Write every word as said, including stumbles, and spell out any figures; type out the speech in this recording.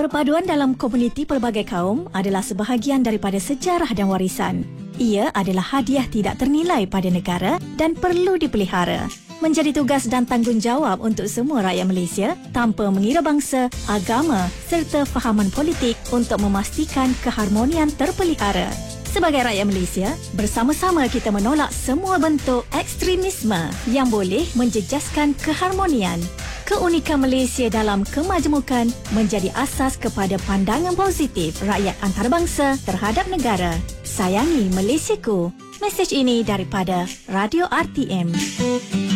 Perpaduan dalam komuniti pelbagai kaum adalah sebahagian daripada sejarah dan warisan. Ia adalah hadiah tidak ternilai pada negara dan perlu dipelihara. Menjadi tugas dan tanggungjawab untuk semua rakyat Malaysia tanpa mengira bangsa, agama serta fahaman politik untuk memastikan keharmonian terpelihara. Sebagai rakyat Malaysia, bersama-sama kita menolak semua bentuk ekstremisme yang boleh menjejaskan keharmonian. Keunikan Malaysia dalam kemajemukan menjadi asas kepada pandangan positif rakyat antarabangsa terhadap negara. Sayangi Malaysiaku. Mesej ini daripada Radio R T M.